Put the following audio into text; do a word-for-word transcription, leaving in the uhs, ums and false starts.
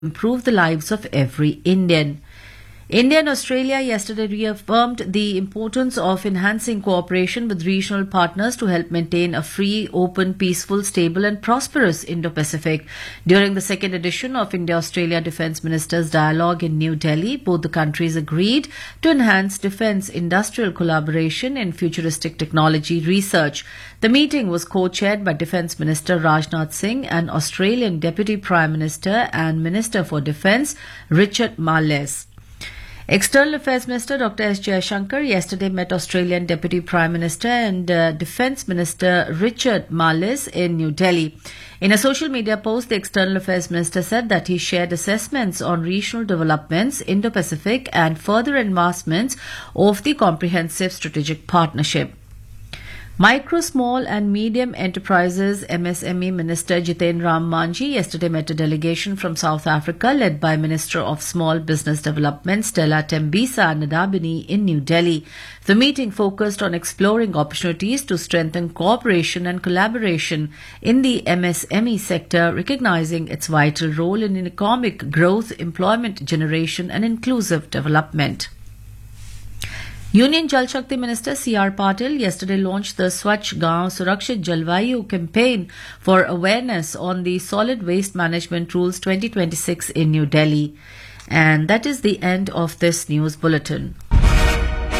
improve the lives of every Indian. India and Australia yesterday reaffirmed the importance of enhancing cooperation with regional partners to help maintain a free, open, peaceful, stable and prosperous Indo-Pacific. During the second edition of India-Australia Defence Ministers' Dialogue in New Delhi, both the countries agreed to enhance defence industrial collaboration in futuristic technology research. The meeting was co-chaired by Defence Minister Rajnath Singh and Australian Deputy Prime Minister and Minister for Defence Richard Marles. External Affairs Minister Doctor S. Jaishankar yesterday met Australian Deputy Prime Minister and uh, Defence Minister Richard Marles in New Delhi. In a social media post, the External Affairs Minister said that he shared assessments on regional developments, Indo-Pacific and further advancements of the comprehensive strategic partnership. Micro, Small and Medium Enterprises M S M E Minister Jiten Ram Manji yesterday met a delegation from South Africa led by Minister of Small Business Development Stella Tembisa Nadabini in New Delhi. The meeting focused on exploring opportunities to strengthen cooperation and collaboration in the M S M E sector, recognizing its vital role in economic growth, employment generation and inclusive development. Union Jal Shakti Minister C R Patil yesterday launched the Swachh Gaon Surakshit Jalvayu campaign for awareness on the Solid Waste Management Rules twenty twenty-six in New Delhi. And that is the end of this news bulletin.